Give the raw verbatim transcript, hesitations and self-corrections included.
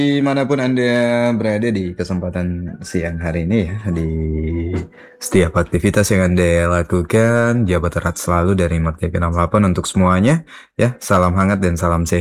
Dimanapun Anda berada di kesempatan siang hari ini ya, di setiap aktivitas yang Anda lakukan, jabat erat selalu dari Merdeka enam puluh delapan untuk semuanya, ya. Salam hangat dan salam sehat.